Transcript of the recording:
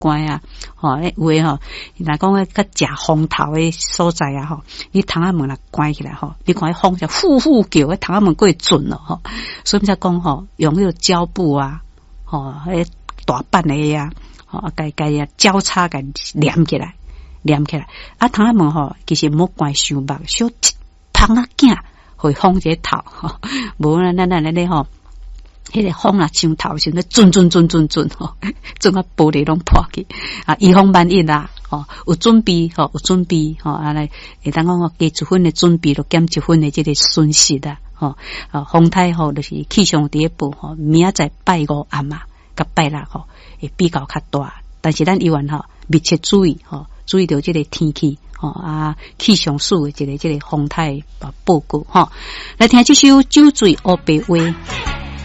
关啊，吼，有诶吼，若讲诶较食风头诶所在啊，吼，你窗仔门若关起来吼，你看风就呼呼叫，诶窗仔门过会准咯，吼，所以才讲吼，用迄个胶布啊，吼，迄大板诶啊，吼，该交叉该连起来，啊，窗仔门吼，其实莫关伤密，小窗仔镜会风一头，吼，无咱咧吼。迄个风啊，上头时阵准吼，准啊玻璃拢破去啊！以防万一啦，吼有准备吼，啊来会当讲吼加1分的准备，就减1分的这个损失啦，吼啊风台吼就是气象第一步吼，明仔载拜5暗啊，甲拜6吼会比较较大，但是咱依然吼密切注意吼，注意到这个天气。啊，气象署的这个风台报告吼，来听这首《酒醉乌白话》。